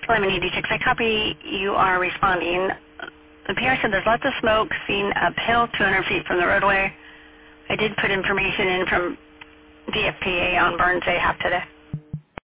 Lemon ED6, I copy you are responding. The PR said there's lots of smoke seen uphill 200 feet from the roadway. I did put information in from DFPA on burns they have today.